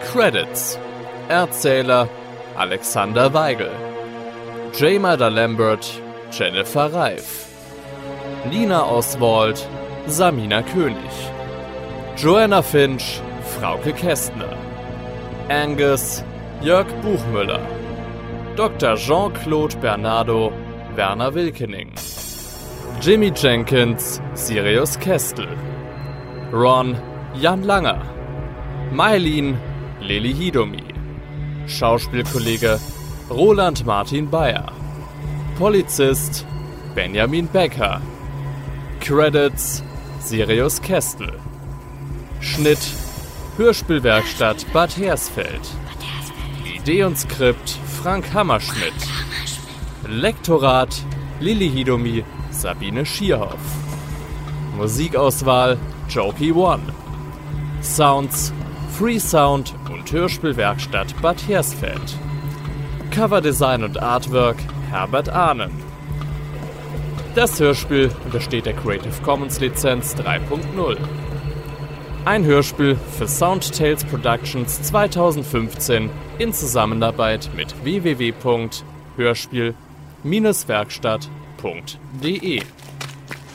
Credits: Erzähler Alexander Weigel, J. Mada Lambert, Jennifer Reif, Nina Oswald, Samina König, Joanna Finch, Frauke Kästner, Angus, Jörg Buchmüller, Dr. Jean-Claude Bernardo, Werner Wilkening, Jimmy Jenkins, Sirius Kestel, Ron, Jan Langer, Maylin, Lili Hidomi, Schauspielkollege Roland Martin Bayer, Polizist Benjamin Becker, Credits Sirius Kestel, Schnitt Hörspielwerkstatt Bad Hersfeld, Idee und Skript Frank Hammerschmidt, Lektorat Lili Hidomi, Sabine Schierhoff, Musikauswahl Jopi One, Sounds Freesound und Hörspielwerkstatt Bad Hersfeld, Coverdesign und Artwork Herbert Ahnen. Das Hörspiel untersteht der Creative Commons Lizenz 3.0. Ein Hörspiel für Soundtales Productions 2015 in Zusammenarbeit mit www.hörspiel-werkstatt.de